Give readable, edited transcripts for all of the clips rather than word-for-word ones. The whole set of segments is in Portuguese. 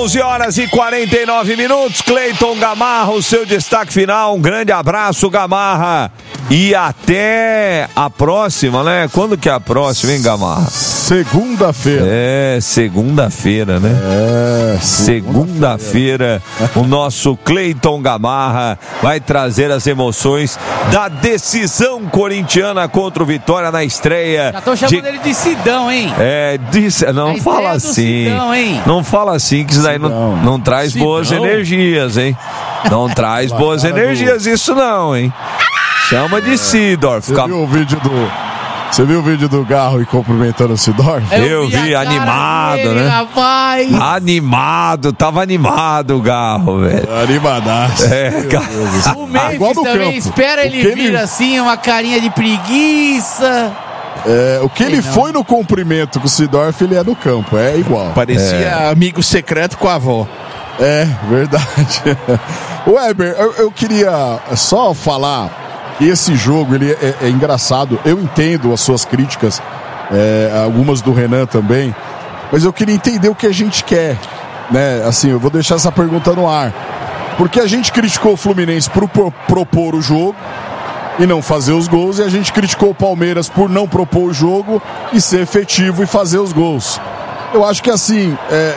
11h49, Cleiton Gamarra, o seu destaque final. Um grande abraço, Gamarra. E até a próxima, né? Quando que é a próxima, hein, Gamarra? Segunda-feira. Segunda-feira, né? Segunda-feira, o nosso Cleiton Gamarra vai trazer as emoções da decisão corintiana contra o Vitória na estreia. Já tô chamando ele de Sidão, hein? Não fala assim. Sidão, hein? Não fala assim, que isso daí não traz boas energias, hein? Não traz boas energias isso não, hein? Chama de Sidorf. Você viu o vídeo do Garro e cumprimentando o Sidorf? Eu vi, animado, dele, né? Rapaz. Tava animado o Garro, velho. Animadaço. Cara. O Memphis também espera ele vir assim, uma carinha de preguiça. O que ele foi no cumprimento com o Sidorf, ele é no campo, é igual. Parecia amigo secreto com a avó. É, verdade. Weber, eu queria só falar que esse jogo ele é engraçado. Eu entendo as suas críticas, algumas do Renan também, mas eu queria entender o que a gente quer, né? Assim, eu vou deixar essa pergunta no ar. Porque a gente criticou o Fluminense por propor o jogo e não fazer os gols, e a gente criticou o Palmeiras por não propor o jogo e ser efetivo e fazer os gols. Eu acho que assim,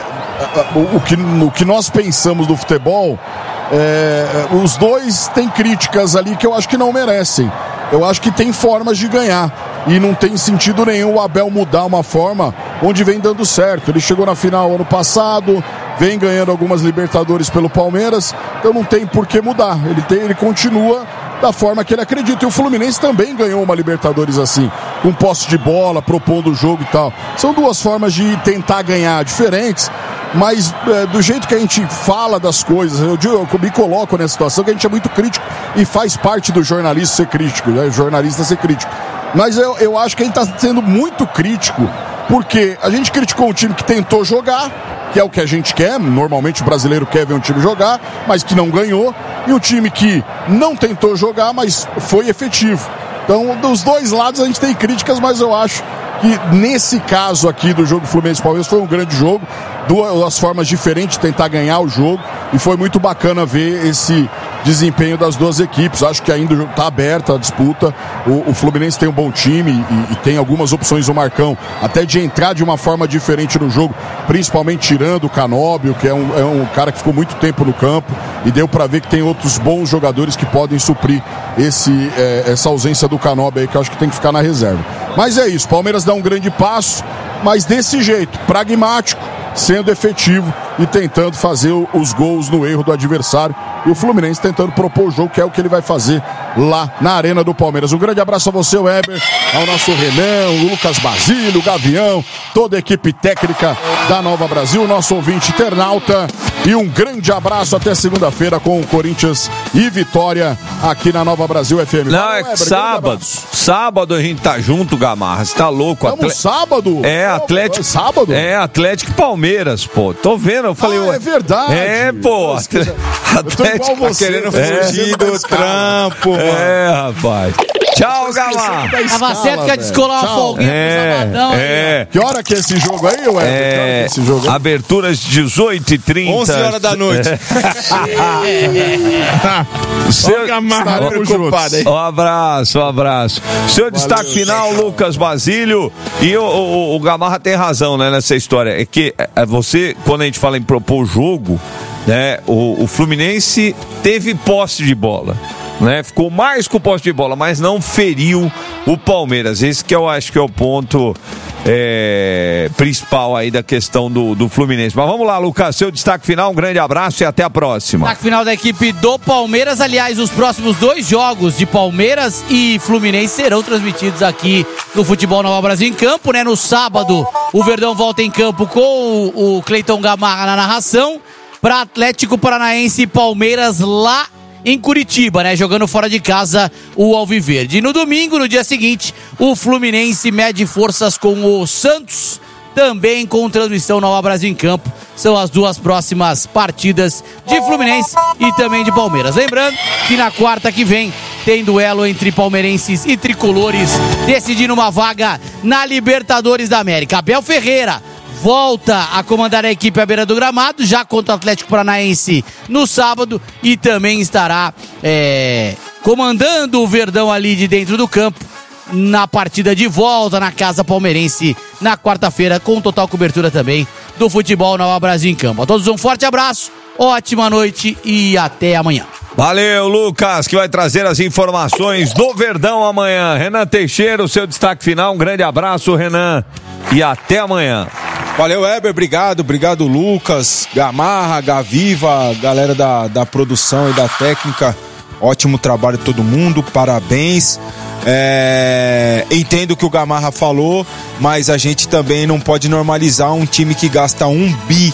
o que nós pensamos do futebol, os dois têm críticas ali que eu acho que não merecem. Eu acho que tem formas de ganhar e não tem sentido nenhum o Abel mudar uma forma onde vem dando certo. Ele chegou na final ano passado, vem ganhando algumas Libertadores pelo Palmeiras, então não tem por que mudar. Ele continua da forma que ele acredita. E o Fluminense também ganhou uma Libertadores assim, com posse de bola, propondo o jogo e tal. São duas formas de tentar ganhar diferentes, mas do jeito que a gente fala das coisas, eu me coloco nessa situação que a gente é muito crítico e faz parte do jornalista ser crítico, né? Jornalista ser crítico. Mas eu acho que a gente está sendo muito crítico, porque a gente criticou um time que tentou jogar, que é o que a gente quer, normalmente o brasileiro quer ver um time jogar, mas que não ganhou, e um time que não tentou jogar, mas foi efetivo. Então, dos dois lados a gente tem críticas, mas eu acho que nesse caso aqui do jogo Fluminense-Palmeiras foi um grande jogo, duas formas diferentes de tentar ganhar o jogo, e foi muito bacana ver esse desempenho das duas equipes. Acho que ainda está aberta a disputa. O Fluminense tem um bom time e tem algumas opções do Marcão, até de entrar de uma forma diferente no jogo, principalmente tirando o Canóbio, que é um cara que ficou muito tempo no campo, e deu para ver que tem outros bons jogadores que podem suprir essa ausência do Canóbio aí, que eu acho que tem que ficar na reserva. Mas é isso, Palmeiras dá um grande passo, mas desse jeito, pragmático, sendo efetivo e tentando fazer os gols no erro do adversário, e o Fluminense tentando propor o jogo, que é o que ele vai fazer lá na Arena do Palmeiras. Um grande abraço a você, Weber, ao nosso Renan, o Lucas Basílio, o Gavião, toda a equipe técnica da Nova Brasil, nosso ouvinte internauta, e um grande abraço até segunda-feira com o Corinthians e Vitória aqui na Nova Brasil FM. Não, é que sábado a gente tá junto, Gamarra, você tá louco? Sábado? Atlético. Sábado? Atlético e Palmeiras, pô, tô vendo, eu falei... é verdade. Pô, Atlético tá querendo fugir do trampo, mano. Rapaz. Tchau, Gamarra. Tava certo que ia descolar uma folguinha pro sabadão. Que hora que é esse jogo aí, ué? Aberturas 18h30. 11 horas da noite. Um abraço. Seu destaque final, Lucas Basílio. E o Gamarra tem razão, né, nessa história. É que você, quando a gente fala em propor o jogo, né, o Fluminense teve posse de bola, né? Ficou mais com posse de bola, mas não feriu o Palmeiras. Esse que eu acho que é o ponto principal aí da questão do Fluminense. Mas vamos lá, Lucas, seu destaque final, um grande abraço e até a próxima. Destaque final da equipe do Palmeiras. Aliás, os próximos 2 jogos de Palmeiras e Fluminense serão transmitidos aqui no Futebol Nova Brasil em campo, né? No sábado, o Verdão volta em campo com o Cleiton Gamarra na narração, para Atlético Paranaense e Palmeiras lá em Curitiba, né? Jogando fora de casa o Alviverde. E no domingo, no dia seguinte, o Fluminense mede forças com o Santos, também com transmissão Nova Brasil em campo. São as 2 próximas partidas de Fluminense e também de Palmeiras. Lembrando que na quarta que vem tem duelo entre palmeirenses e tricolores, decidindo uma vaga na Libertadores da América. Abel Ferreira volta a comandar a equipe à beira do gramado, já contra o Atlético Paranaense no sábado, e também estará comandando o Verdão ali de dentro do campo na partida de volta na Casa Palmeirense na quarta-feira, com total cobertura também do Futebol Nova Brasil em campo. A todos um forte abraço, ótima noite e até amanhã. Valeu, Lucas, que vai trazer as informações do Verdão amanhã. Renan Teixeira, o seu destaque final. Um grande abraço, Renan, e até amanhã. Valeu, Weber, obrigado, Lucas, Gamarra, Gaviva, galera da produção e da técnica. Ótimo trabalho todo mundo, parabéns. Entendo o que o Gamarra falou, mas a gente também não pode normalizar um time que gasta R$1 bi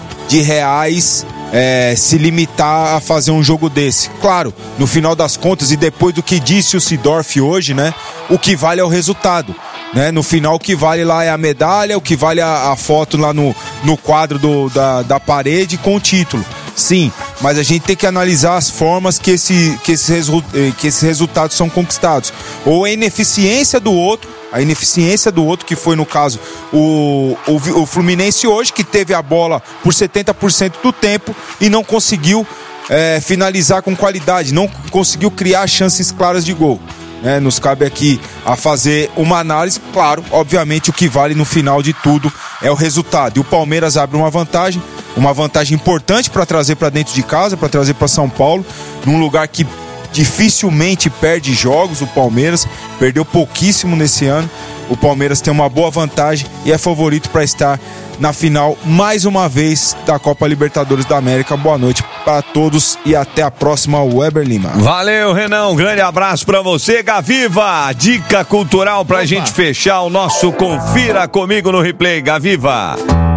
se limitar a fazer um jogo desse. Claro, no final das contas, e depois do que disse o Seedorf hoje, né, o que vale é o resultado, né? No final, o que vale lá é a medalha, o que vale a foto lá no quadro da parede com o título. Sim, mas a gente tem que analisar as formas que esses resultados são conquistados. Ou a ineficiência do outro, que foi no caso o Fluminense hoje, que teve a bola por 70% do tempo e não conseguiu finalizar com qualidade, não conseguiu criar chances claras de gol. Nos cabe aqui a fazer uma análise. Claro, obviamente o que vale no final de tudo é o resultado. E o Palmeiras abre uma vantagem importante para trazer para dentro de casa, para trazer para São Paulo, num lugar que dificilmente perde jogos. O Palmeiras perdeu pouquíssimo nesse ano. O Palmeiras tem uma boa vantagem e é favorito para estar na final mais uma vez da Copa Libertadores da América. Boa noite para todos e até a próxima, Weber Lima. Valeu, Renan, um grande abraço para você. Gaviva, dica cultural pra gente fechar o nosso Confira Comigo no Replay. Gaviva.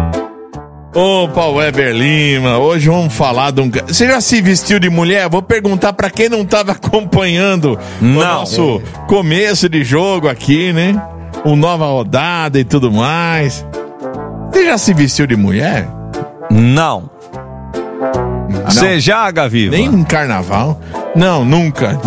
Opa, Weber Lima, hoje vamos falar de um... Você já se vestiu de mulher? Vou perguntar pra quem não tava acompanhando o nosso começo de jogo aqui, né? Uma nova rodada e tudo mais. Você já se vestiu de mulher? Não. Você já, Gaviva? Nem em carnaval? Não, nunca.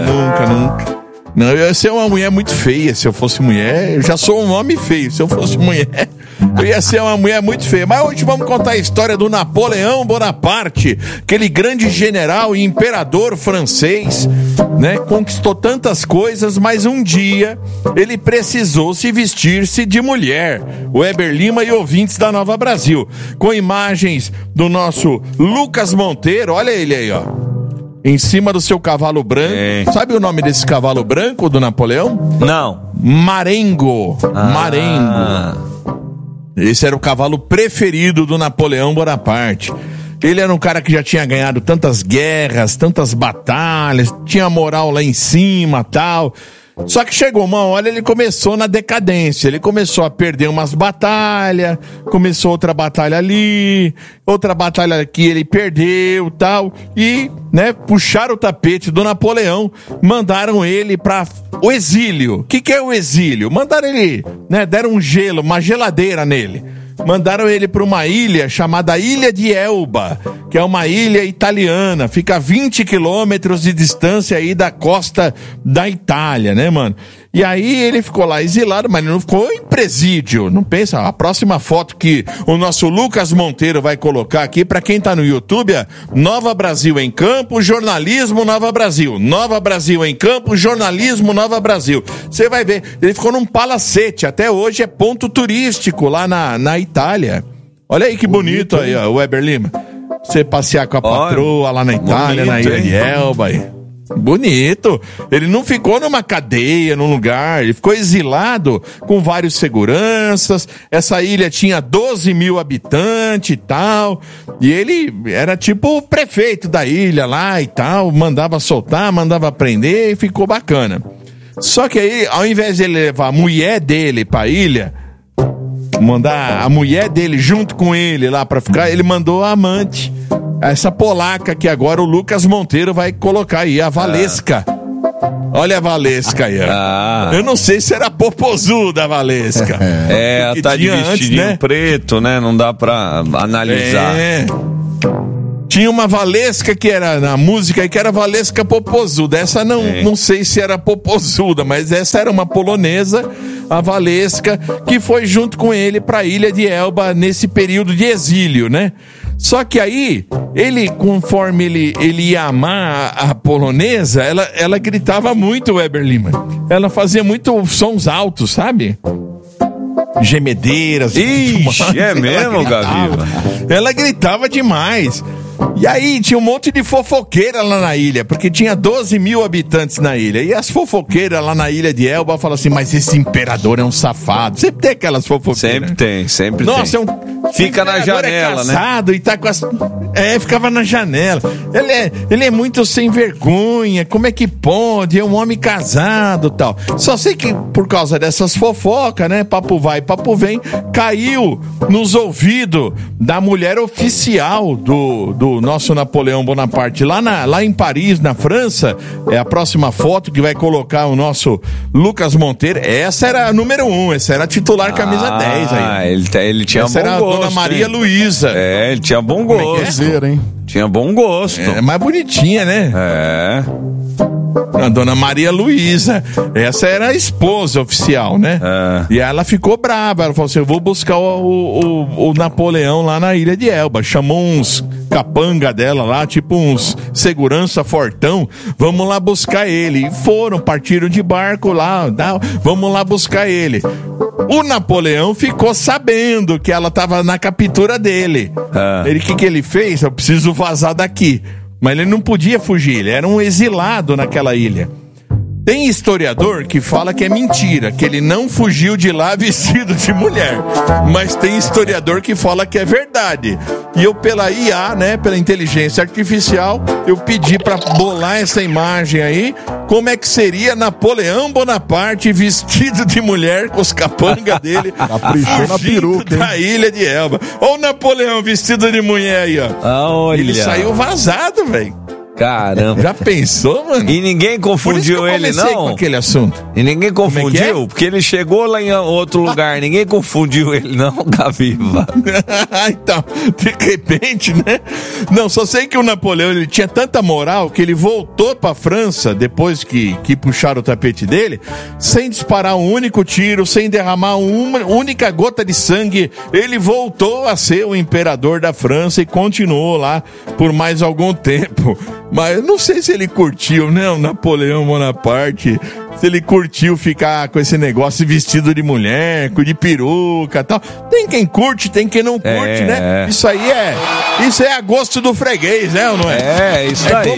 Não, eu ia ser uma mulher muito feia. Se eu fosse mulher, eu já sou um homem feio. Se eu fosse mulher, eu ia ser uma mulher muito feia. Mas hoje vamos contar a história do Napoleão Bonaparte, aquele grande general e imperador francês, né? Conquistou tantas coisas, mas um dia ele precisou se vestir-se de mulher. Weber Lima e ouvintes da Nova Brasil, com imagens do nosso Lucas Monteiro. Olha ele aí, ó, em cima do seu cavalo branco. Sabe o nome desse cavalo branco do Napoleão? Não. Marengo. Marengo. Esse era o cavalo preferido do Napoleão Bonaparte. Ele era um cara que já tinha ganhado tantas guerras, tantas batalhas, tinha moral lá em cima, tal. Só que chegou uma hora, ele começou na decadência, ele começou a perder umas batalhas, começou outra batalha ali, outra batalha aqui ele perdeu, tal, e, né, puxaram o tapete do Napoleão, mandaram ele para o exílio. O que é o exílio? Mandaram ele, né, deram um gelo, uma geladeira nele. Mandaram ele para uma ilha chamada Ilha de Elba, que é uma ilha italiana, fica a 20 quilômetros de distância aí da costa da Itália, né, mano? E aí ele ficou lá exilado, mas ele não ficou em presídio. Não pensa, a próxima foto que o nosso Lucas Monteiro vai colocar aqui, pra quem tá no YouTube, é Nova Brasil em Campo, Jornalismo Nova Brasil. Nova Brasil em Campo, Jornalismo Nova Brasil. Você vai ver, ele ficou num palacete, até hoje é ponto turístico lá na Itália. Olha aí que bonito aí, ó, o Weber Lima. Você passear com a patroa lá na Itália, bonito, na Ilha de Elba aí. Bonito. Ele não ficou numa cadeia, num lugar, ele ficou exilado com vários seguranças. Essa ilha tinha 12 mil habitantes e tal, e ele era tipo o prefeito da ilha lá e tal, mandava soltar, mandava prender, e ficou bacana. Só que aí, ao invés de ele levar a mulher dele pra ilha, mandar a mulher dele junto com ele lá pra ficar, ele mandou a amante, essa polaca que agora o Lucas Monteiro vai colocar aí, a Valesca. Olha a Valesca aí, ó. Eu não sei se era popozuda a Valesca. Ela tá de vestidinho antes, né, preto, né? Não dá pra analisar. Tinha uma Valesca que era na música, que era Valesca popozuda. Essa não sei se era popozuda, mas essa era uma polonesa, a Valesca, que foi junto com ele para a Ilha de Elba nesse período de exílio, né? Só que aí, conforme ele ia amar a polonesa, ela gritava muito, Weber Lima. Ela fazia muito sons altos, sabe? Gemedeiras. Ixi, é mesmo, Gaviva? Ela gritava demais. E aí tinha um monte de fofoqueira lá na ilha, porque tinha 12 mil habitantes na ilha. E as fofoqueiras lá na Ilha de Elba falam assim, mas esse imperador é um safado. Sempre tem aquelas fofoqueiras. Sempre Nossa, tem. Fica na janela, é casado, né? E tá com as... ficava na janela. Ele é muito sem vergonha, como é que pode? É um homem casado e tal. Só sei que por causa dessas fofocas, né? Papo vai, papo vem, caiu nos ouvidos da mulher oficial do nosso Napoleão Bonaparte lá em Paris, na França. É a próxima foto que vai colocar o nosso Lucas Monteiro. Essa era a número 1, essa era a titular camisa 10 aí. Ele tinha essa bom era gosto. Dona Maria Luísa. Ele tinha bom gosto. Hein? Tinha bom gosto. É mais bonitinha, né? A Dona Maria Luísa. Essa era a esposa oficial, né? E ela ficou brava. Ela falou assim: eu vou buscar o Napoleão lá na Ilha de Elba. Chamou uns capanga dela lá, tipo uns segurança fortão. Vamos lá buscar ele. E partiram de barco lá. Vamos lá buscar ele. O Napoleão ficou sabendo que ela estava na captura dele. O que ele fez? Eu preciso vazar daqui. Mas ele não podia fugir, ele era um exilado naquela ilha. Tem historiador que fala que é mentira, que ele não fugiu de lá vestido de mulher. Mas tem historiador que fala que é verdade. E eu, pela IA, né, pela inteligência artificial, eu pedi pra bolar essa imagem aí. Como é que seria Napoleão Bonaparte vestido de mulher com os capangas dele? Caprichou na peruca, hein? Da Ilha de Elba. Olha o Napoleão vestido de mulher aí, ó. Olha. Ele saiu vazado, velho. Caramba. Já pensou, mano? E ninguém confundiu ele, não? Com aquele assunto. E ninguém confundiu? Porque ele chegou lá em outro lugar. Ninguém confundiu ele, não, Gaviva. Então, de repente, né? Não, só sei que o Napoleão, ele tinha tanta moral que ele voltou pra França, depois que puxaram o tapete dele, sem disparar um único tiro, sem derramar uma única gota de sangue. Ele voltou a ser o imperador da França e continuou lá por mais algum tempo. Mas eu não sei se ele curtiu, né, o Napoleão Bonaparte, se ele curtiu ficar com esse negócio vestido de mulher, de peruca e tal. Tem quem curte, tem quem não curte, né? Isso é a gosto do freguês, né, ou não é? Isso aí.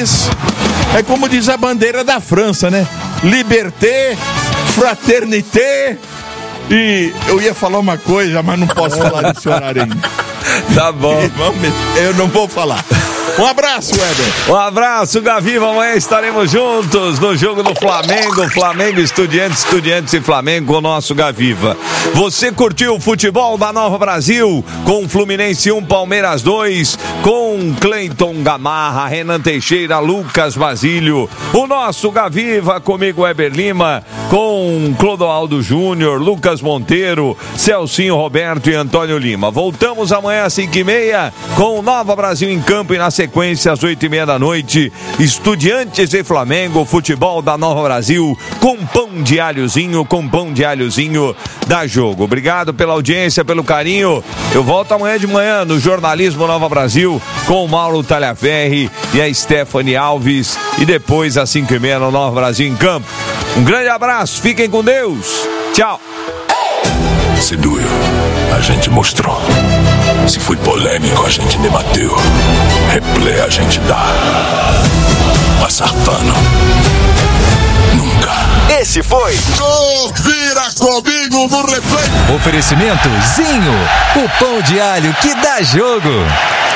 É como diz a bandeira da França, né? Liberté, fraternité. E eu ia falar uma coisa, mas não posso falar nesse horário ainda. Tá bom. Eu não vou falar. Um abraço, Weber. Um abraço, Gaviva. Amanhã estaremos juntos no jogo do Flamengo. Flamengo, Estudiantes e Flamengo com o nosso Gaviva. Você curtiu o futebol da Nova Brasil com Fluminense 1, Palmeiras 2, com Cleiton Gamarra, Renan Teixeira, Lucas Basílio. O nosso Gaviva comigo, Weber Lima, com Clodoaldo Júnior, Lucas Monteiro, Celcinho Roberto e Antônio Lima. Voltamos amanhã às 5h30 com Nova Brasil em campo e na sequência às 8h30 da noite, Estudiantes e Flamengo, futebol da Nova Brasil, com pão de alhozinho da Jogo. Obrigado pela audiência, pelo carinho. Eu volto amanhã de manhã no Jornalismo Nova Brasil com o Mauro Talhaferri e a Stephanie Alves e depois às 5h30 no Nova Brasil em campo. Um grande abraço, fiquem com Deus. Tchau. Se doeu, a gente mostrou. Se foi polêmico, a gente debateu. Replay a gente dá. Passar pano. Nunca. Esse foi Vira comigo no replay. Oferecimento Zinho, o pão de alho que dá jogo.